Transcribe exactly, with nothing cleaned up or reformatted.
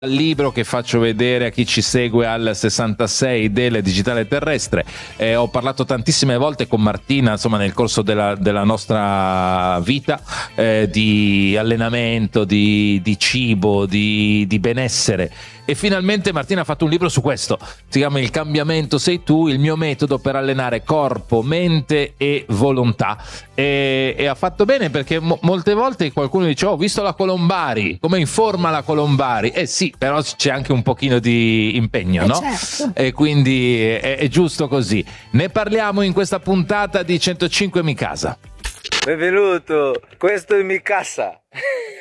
libro che faccio vedere a chi ci segue al sessantasei del Digitale Terrestre. Eh, ho parlato tantissime volte con Martina, insomma, nel corso della, della nostra vita, eh, di allenamento, di, di cibo, di, di benessere, e finalmente Martina ha fatto un libro su questo. Si chiama Il cambiamento sei tu, il mio metodo per allenare corpo, mente e volontà. E, e ha fatto bene, perché mo- molte volte qualcuno dice: oh, ho visto la Colombari, come in forma la Colombari. Eh sì, però c'è anche un pochino di impegno, eh no? certo. E quindi è, è giusto così. Ne parliamo in questa puntata di centocinque Mi Casa. Benvenuto, questo è Mi Casa.